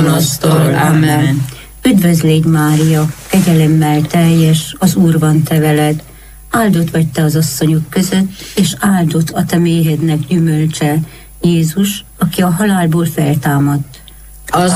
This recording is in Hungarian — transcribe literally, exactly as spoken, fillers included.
gonosztól. Amen. Üdvözl légy, Mária, kegyelemmel teljes, az Úr van te veled. Áldott vagy te az asszonyok között, és áldott a te méhednek gyümölcse, Jézus, aki a halálból feltámadt. Az